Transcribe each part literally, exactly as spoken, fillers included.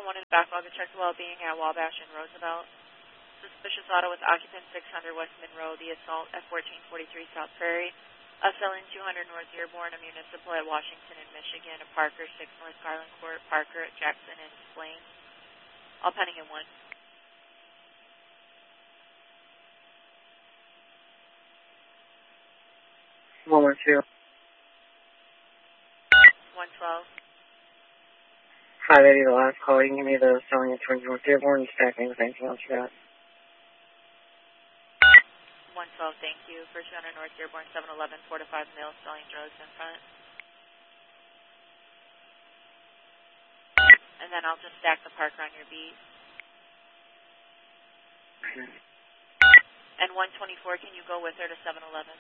one in backlog to check the well-being at Wabash and Roosevelt. Suspicious auto with occupant six hundred West Monroe, the assault at fourteen forty-three South Prairie. A Selling two hundred North Dearborn, a municipal at Washington and Michigan. A Parker six North Garland Court, Parker at Jackson and Blaine. All pending in one. one one two. one twelve. Hi, lady, the last call. You can give me the Selling at two hundred North Dearborn and stacking with anything else you got. one twelve, thank you. For two hundred North Dearborn, seven eleven, four to five male selling drugs in front. And then I'll just stack the Parker on your beat. Okay. And one twenty-four, can you go with her to seven eleven?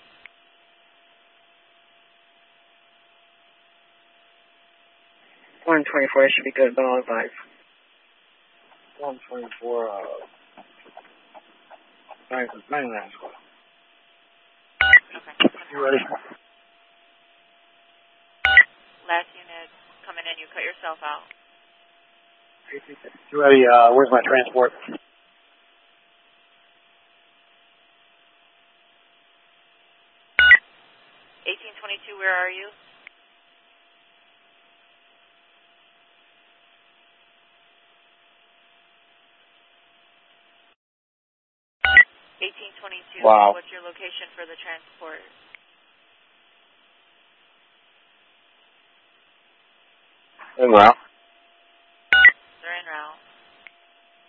one twenty-four should be good, but I'll advise. one twenty-four, uh, nine, nine, nine squad. Okay. You ready? Last unit coming in, you cut yourself out. You ready? Uh, where's my transport? eighteen twenty-two, where are you? eighteen twenty-two, wow. What's your location for the transport? En route.